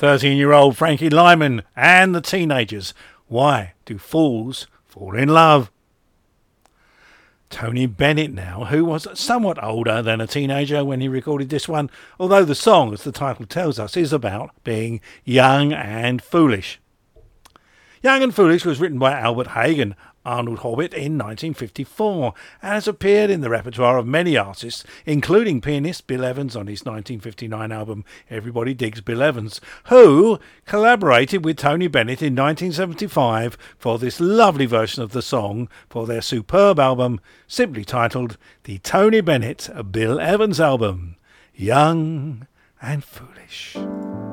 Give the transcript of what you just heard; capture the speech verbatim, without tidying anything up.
thirteen-year-old Frankie Lyman and the Teenagers. Why do fools fall in love? Tony Bennett now, who was somewhat older than a teenager when he recorded this one, although the song, as the title tells us, is about being young and foolish. Young and Foolish was written by Albert Haig and Arnold Hobbit in nineteen fifty-four and has appeared in the repertoire of many artists, including pianist Bill Evans on his nineteen fifty-nine album Everybody Digs Bill Evans, who collaborated with Tony Bennett in nineteen seventy-five for this lovely version of the song for their superb album simply titled The Tony Bennett Bill Evans Album, Young and Foolish.